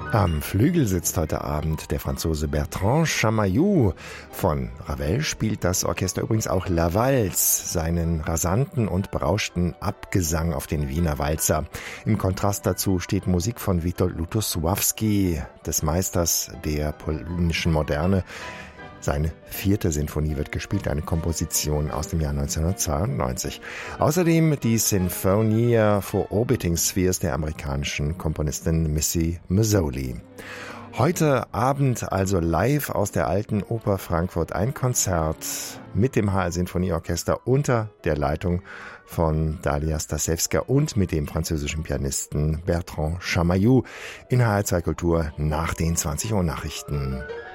Am Flügel sitzt heute Abend der Franzose Bertrand Chamayou. Von Ravel spielt das Orchester übrigens auch La Valse, seinen rasanten und berauschten Abgesang auf den Wiener Walzer. Im Kontrast dazu steht Musik von Witold Lutosławski, des Meisters der polnischen Moderne. Seine 4. Sinfonie wird gespielt, eine Komposition aus dem Jahr 1992. Außerdem die Sinfonia for Orbiting Spheres der amerikanischen Komponistin Missy Mazzoli. Heute Abend also live aus der Alten Oper Frankfurt ein Konzert mit dem HR Sinfonieorchester unter der Leitung von Dalia Stasewska und mit dem französischen Pianisten Bertrand Chamayou in HR2 Kultur nach den 20 Uhr Nachrichten.